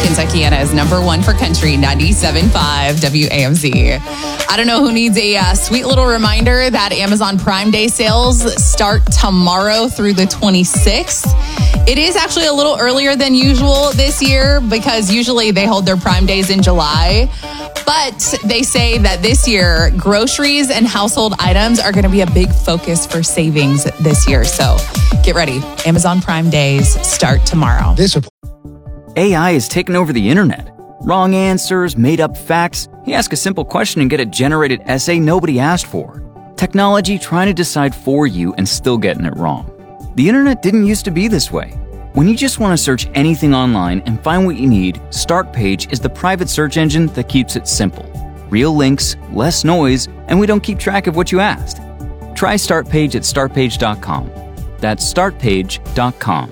Kentuckiana's number one for country, 97.5 WAMZ. I don't know who needs a sweet little reminder that Amazon Prime Day sales start tomorrow through the 26th. It is actually a little earlier than usual this year because usually they hold their Prime Days in July. But they say that this year, groceries and household items are going to be a big focus for savings this year. So get ready. Amazon Prime Days start tomorrow. AI has taken over the internet. Wrong answers, made up facts. You ask a simple question and get a generated essay nobody asked for. Technology trying to decide for you and still getting it wrong. The internet didn't used to be this way. When you just want to search anything online and find what you need, Startpage is the private search engine that keeps it simple. Real links, less noise, and we don't keep track of what you asked. Try Startpage at startpage.com. That's startpage.com.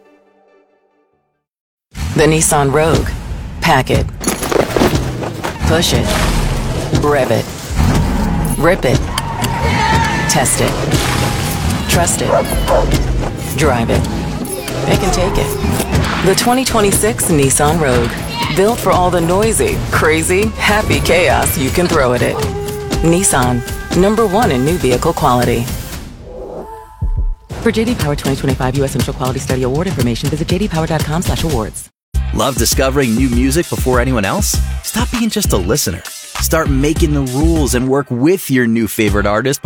The Nissan Rogue. Pack it. Push it. Rev it. Rip it. Test it. Trust it. Drive it. It can take it. The 2026 Nissan Rogue. Built for all the noisy, crazy, happy chaos you can throw at it. Nissan. Number one in new vehicle quality. For JD Power 2025 U.S. Central Quality Study Award information, visit jdpower.com/awards. Love discovering new music before anyone else? Stop being just a listener. Start making the rules and work with your new favorite artist